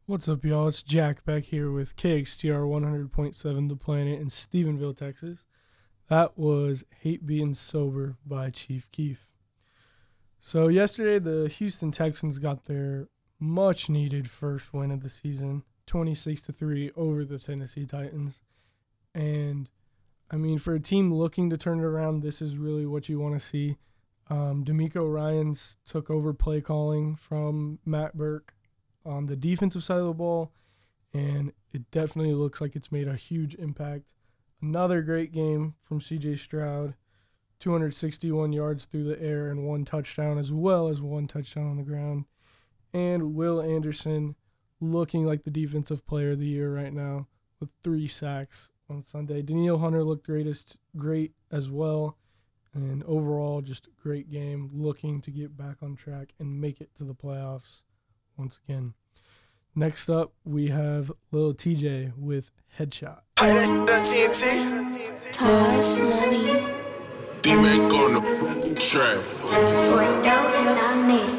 What's up, y'all? It's Jack back here with KXTR 100.7 The Planet in Stephenville, Texas. That was Hate Being Sober by Chief Keef. So yesterday, the Houston Texans got their much-needed first win of the season, 26-3 over the Tennessee Titans. And, I mean, for a team looking to turn it around, this is really what you want to see. D'Amico Ryans took over play calling from Matt Burke on the defensive side of the ball, and it definitely looks like it's made a huge impact. Another great game from C.J. Stroud, 261 yards through the air and one touchdown, as well as one touchdown on the ground. And Will Anderson looking like the defensive player of the year right now with 3 sacks on Sunday. Danielle Hunter looked great as well. And overall, just a great game, looking to get back on track and make it to the playoffs once again. Next up, we have Lil TJ with Headshot. Hey, that TNT. Taj Money. D-Mac on the track. Window nominated.